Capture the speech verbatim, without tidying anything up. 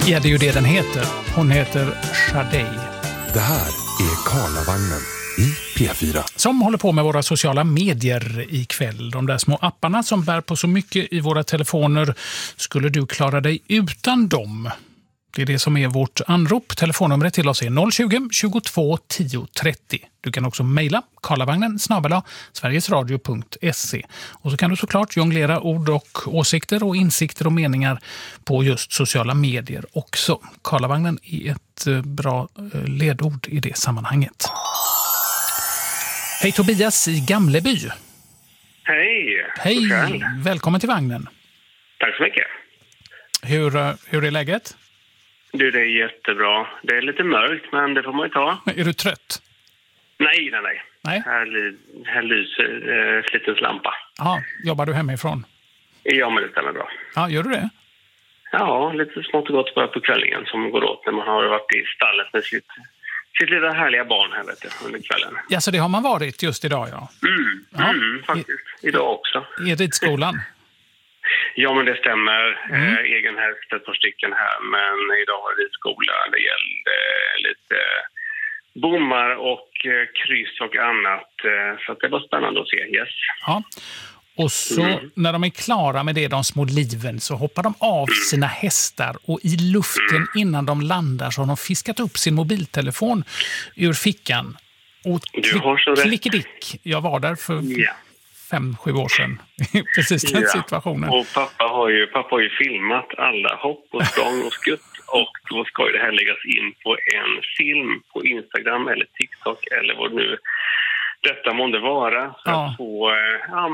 Ja, det är ju det den heter. Hon heter Sade. Det här är Karlavagnen i P fyra. Som håller på med våra sociala medier ikväll. De där små apparna som bär på så mycket i våra telefoner. Skulle du klara dig utan dem? Det är det som är vårt anrop. Telefonnumret till oss är noll tjugo, tjugotvå, tio, trettio. Du kan också mejla karlavagnen snabel-a sverigesradio punkt se. Och så kan du såklart jonglera ord och åsikter och insikter och meningar på just sociala medier också. Karlavagnen är ett bra ledord i det sammanhanget. Hej Tobias i Gamleby. Hej. Hej, välkommen till vagnen. Tack så mycket. Hur, hur är läget? Du, det är jättebra. Det är lite mörkt, men det får man ju ta. Är du trött? Nej, nej, nej. nej. Här, här lyser eh, slitens lampa. Ja, jobbar du hemifrån? Ja, men det stämmer bra. Ja, gör du det? Ja, lite smått och gott bara på kvällningen som går åt när man har varit i stallet med sitt, sitt lilla härliga barn här vet du, under kvällen. Ja, så det har man varit just idag, ja? Mm, ja. mm faktiskt. I, idag också. I ridskolan? Ja, men det stämmer. Mm. Äh, egen häst, ett par stycken här. Men idag har vi skola. Det gällde lite bommar och eh, kryss och annat. Så att det var spännande att se. Yes. Ja. Och så mm. när de är klara med det, de små liven, så hoppar de av mm. sina hästar. Och i luften mm. innan de landar så har de fiskat upp sin mobiltelefon ur fickan. Och klick, klickedick. Jag var där för... Yeah. fem, sju år sedan. Precis den ja. situationen. Och pappa har, ju, pappa har ju filmat alla hopp och språng och skutt. Och då ska det här läggas in på en film på Instagram eller TikTok eller vad nu detta måste vara. För ja. att få... Ja,